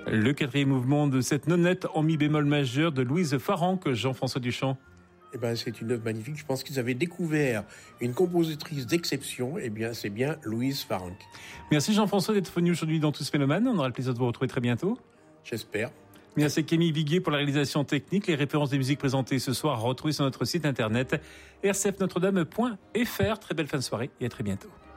Le quatrième mouvement de cette nonette en mi bémol majeur de Louise Farrenc, Jean-François Duchamp. Eh ben, c'est une œuvre magnifique. Je pense qu'ils avaient découvert une compositrice d'exception. Eh bien, c'est bien Louise Farrenc. Merci Jean-François d'être venu aujourd'hui dans Tous Mélomanes. On aura le plaisir de vous retrouver très bientôt. J'espère. Merci Camille Viguier pour la réalisation technique. Les références des musiques présentées ce soir retrouvées sur notre site internet rcfnotredame.fr. Très belle fin de soirée et à très bientôt.